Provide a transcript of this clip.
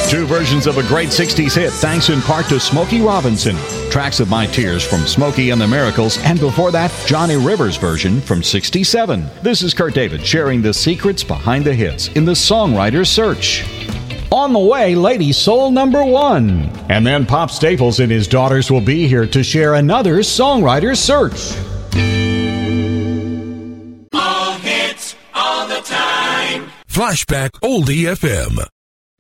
Two versions of a great 60s hit, thanks in part to Smokey Robinson. Tracks of My Tears from Smokey and the Miracles, and before that, Johnny Rivers' version from 67. This is Kurt David sharing the secrets behind the hits in the Songwriter's Search. On the way, Lady Soul number 1. And then Pop Staples and his daughters will be here to share another Songwriter's Search. All hits, all the time. Flashback Oldie FM.